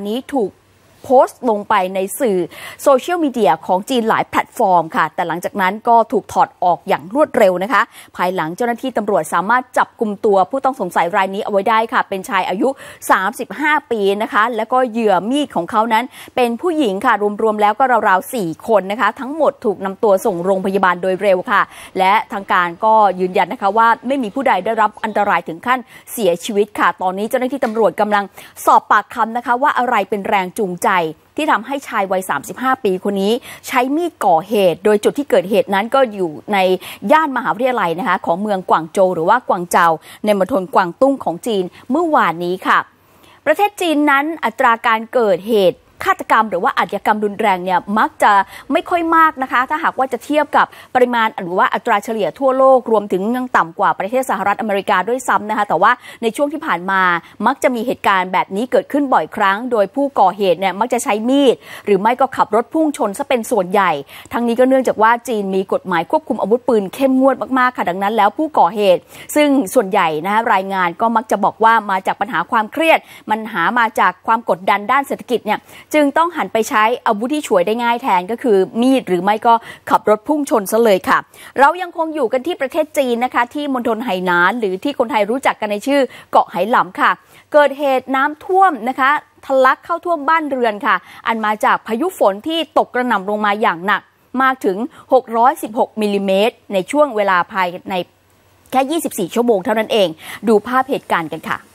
นี้ถูกโพสต์ลงไปในสื่อโซเชียลมีเดียของจีนหลายแพลตฟอร์มค่ะแต่หลังจากนั้นก็ถูกถอดออกอย่างรวดเร็วนะคะภายหลังเจ้าหน้าที่ตำรวจสามารถจับกุมตัวผู้ต้องสงสัยรายนี้เอาไว้ได้ค่ะเป็นชายอายุ35 ปีนะคะแล้วก็เหยื่อมีดของเขานั้นเป็นผู้หญิงค่ะรวมๆแล้วก็ราวๆ4 คนนะคะทั้งหมดถูกนำตัวส่งโรงพยาบาลโดยเร็วค่ะและทางการก็ยืนยันนะคะว่าไม่มีผู้ใดได้รับอันตรายถึงขั้นเสียชีวิตค่ะตอนนี้เจ้าหน้าที่ตำรวจกำลังสอบปากคำนะคะว่าอะไรเป็นแรงจูงใจที่ทำให้ชายวัย35 ปีคนนี้ใช้มีดก่อเหตุโดยจุดที่เกิดเหตุนั้นก็อยู่ในย่านมหาวิทยาลัยนะคะของเมืองกวางโจวหรือว่ากวางเจาในมณฑลกวางตุ้งของจีนเมื่อวานนี้ค่ะประเทศจีนนั้นอัตราการเกิดเหตุฆาตกรรมหรือว่าอาชญากรรมรุนแรงเนี่ยมักจะไม่ค่อยมากนะคะถ้าหากว่าจะเทียบกับปริมาณหรือว่าอัตราเฉลี่ยทั่วโลกรวมถึงยังต่ำกว่าประเทศสหรัฐอเมริกาด้วยซ้ำนะคะแต่ว่าในช่วงที่ผ่านมามักจะมีเหตุการณ์แบบนี้เกิดขึ้นบ่อยครั้งโดยผู้ก่อเหตุเนี่ยมักจะใช้มีดหรือไม่ก็ขับรถพุ่งชนซะเป็นส่วนใหญ่ทั้งนี้ก็เนื่องจากว่าจีนมีกฎหมายควบคุมอาวุธปืนเข้มงวดมากๆค่ะดังนั้นแล้วผู้ก่อเหตุซึ่งส่วนใหญ่นะคะรายงานก็มักจะบอกว่ามาจากปัญหาความเครียดมันหามาจากความกดดันด้านเศรษฐกิจเนี่ยจึงต้องหันไปใช้อาวุธที่ฉวยได้ง่ายแทนก็คือมีดหรือไม่ก็ขับรถพุ่งชนซะเลยค่ะเรายังคงอยู่กันที่ประเทศจีนนะคะที่มณฑลไหหนานหรือที่คนไทยรู้จักกันในชื่อเกาะไหหลำค่ะเกิดเหตุน้ำท่วมนะคะทะลักเข้าท่วมบ้านเรือนค่ะอันมาจากพายุฝนที่ตกกระหน่ำลงมาอย่างหนักมากถึง616 มิลลิเมตรในช่วงเวลาภายในแค่24 ชั่วโมงเท่านั้นเองดูภาพเหตุการณ์กันค่ะ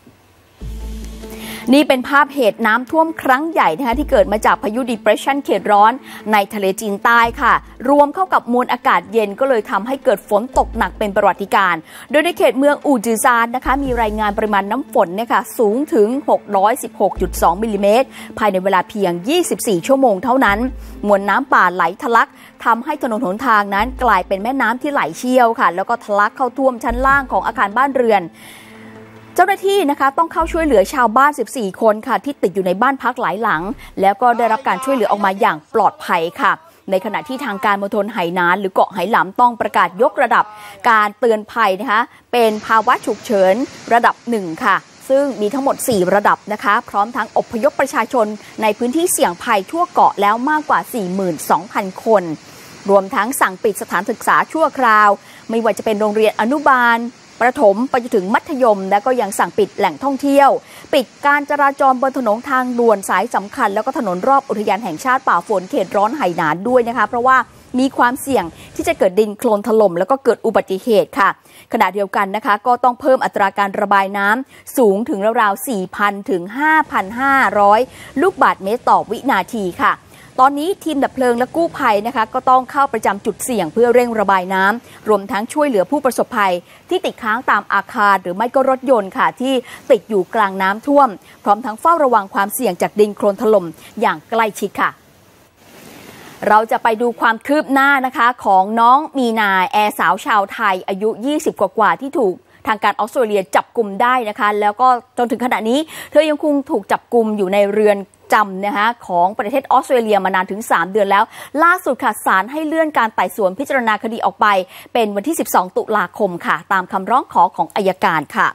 นี่เป็นภาพเหตุน้ำท่วมครั้งใหญ่นะคะที่เกิดมาจากพายุ Depression เขตร้อนในทะเลจีนใต้ค่ะรวมเข้ากับมวลอากาศเย็นก็เลยทำให้เกิดฝนตกหนักเป็นประวัติการณ์โดยในเขตเมืองอู่จือซานนะคะมีรายงานปริมาณน้ำฝนเนี่ยค่ะสูงถึง 616.2 มิลลิเมตรภายในเวลาเพียง 24 ชั่วโมงเท่านั้นมวลน้ำป่าไหลทะลักทำให้ถนนหนทางนั้นกลายเป็นแม่น้ำที่ไหลเชี่ยวค่ะแล้วก็ทะลักเข้าท่วมชั้นล่างของอาคารบ้านเรือนเจ้าหน้าที่นะคะต้องเข้าช่วยเหลือชาวบ้าน14 คนค่ะที่ติดอยู่ในบ้านพักหลายหลังแล้วก็ได้รับการช่วยเหลือออกมาอย่างปลอดภัยค่ะในขณะที่ทางการมณฑลไหหนานหรือเกาะไหหลำต้องประกาศยกระดับการเตือนภัยนะคะเป็นภาวะฉุกเฉินระดับ1ค่ะซึ่งมีทั้งหมด4 ระดับนะคะพร้อมทั้งอพยพประชาชนในพื้นที่เสี่ยงภัยทั่วเกาะแล้วมากกว่า 42,000 คนรวมทั้งสั่งปิดสถานศึกษาชั่วคราวไม่ว่าจะเป็นโรงเรียนอนุบาลประถมไปจนถึงมัธยมและก็ยังสั่งปิดแหล่งท่องเที่ยวปิดการจราจรบนถนนทางด่วนสายสำคัญแล้วก็ถนนรอบอุทยานแห่งชาติป่าฝนเขตร้อนไหหนานด้วยนะคะเพราะว่ามีความเสี่ยงที่จะเกิดดินโคลนถล่มแล้วก็เกิดอุบัติเหตุค่ะขณะเดียวกันนะคะก็ต้องเพิ่มอัตราการระบายน้ำสูงถึงราวๆ 4,000 ถึง 5,500 ลูกบาศก์เมตรต่อวินาทีค่ะตอนนี้ทีมดับเพลิงและกู้ภัยนะคะก็ต้องเข้าประจำจุดเสี่ยงเพื่อเร่งระบายน้ำรวมทั้งช่วยเหลือผู้ประสบภัยที่ติดค้างตามอาคารหรือไม่ก็รถยนต์ค่ะที่ติดอยู่กลางน้ำท่วมพร้อมทั้งเฝ้าระวังความเสี่ยงจากดินโคลนถล่มอย่างใกล้ชิดค่ะเราจะไปดูความคืบหน้านะคะของน้องมีนาแอร์สาวชาวไทยอายุ20 กว่าที่ถูกทางการออสเตรเลียจับกุมได้นะคะแล้วก็จนถึงขณะนี้เธอยังคงถูกจับกุมอยู่ในเรือนจำนะคะของประเทศออสเตรเลียมานานถึง3 เดือนแล้วล่าสุดค่ะศาลให้เลื่อนการไต่สวนพิจารณาคดีออกไปเป็นวันที่ 12 ตุลาคมค่ะตามคำร้องขอของอัยการค่ะ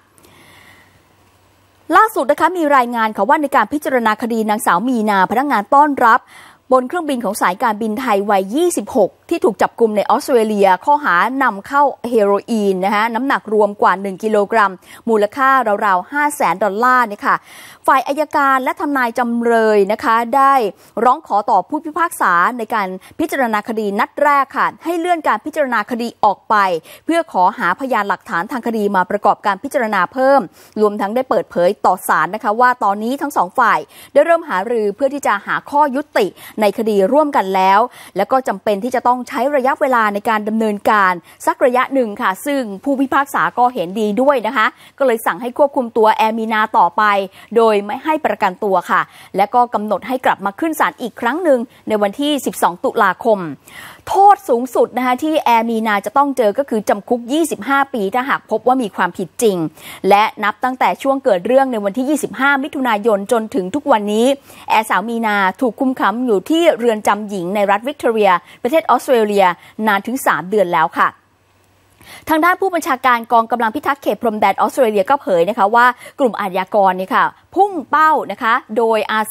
ล่าสุดนะคะมีรายงานค่ะว่าในการพิจารณาคดีนางสาวมีนาพนักงานต้อนรับบนเครื่องบินของสายการบินไทยวัย 26 ที่ถูกจับกุมในออสเตรเลียข้อหานำเข้าเฮโรอีนนะคะน้ำหนักรวมกว่า 1 กิโลกรัมมูลค่าราวๆ $500,000 เนี่ยค่ะฝ่ายอัยการและทนายจำเลยนะคะได้ร้องขอต่อผู้พิพากษาในการพิจารณาคดีนัดแรกค่ะให้เลื่อนการพิจารณาคดีออกไปเพื่อขอหาพยานหลักฐานทางคดีมาประกอบการพิจารณาเพิ่มรวมทั้งได้เปิดเผยต่อศาลนะคะว่าตอนนี้ทั้ง2 ฝ่ายได้เริ่มหารือเพื่อที่จะหาข้อยุติในคดีร่วมกันแล้วและก็จำเป็นที่จะต้องใช้ระยะเวลาในการดำเนินการสักระยะหนึ่งค่ะซึ่งผู้พิพากษาก็เห็นดีด้วยนะคะก็เลยสั่งให้ควบคุมตัวแอร์มีนาต่อไปโดยไม่ให้ประกันตัวค่ะและก็กำหนดให้กลับมาขึ้นศาลอีกครั้งหนึ่งในวันที่ 12 ตุลาคมโทษสูงสุดนะคะที่แอร์มีนาจะต้องเจอก็คือจำคุก 25 ปีถ้าหากพบว่ามีความผิดจริงและนับตั้งแต่ช่วงเกิดเรื่องในวันที่ 25 มิถุนายนจนถึงทุกวันนี้แอร์สาวมีนาถูกคุมขังอยู่ที่เรือนจำหญิงในรัฐวิกตอเรียประเทศออสเตรเลียนานถึง 3 เดือนแล้วค่ะทางด้านผู้บัญชาการกองกำลังพิทักษ์เขตพรมแดนออสเตรเลียก็เผยนะคะว่ากลุ่มอาชญากรเนี่ยค่ะพุ่งเป้านะคะโดยอา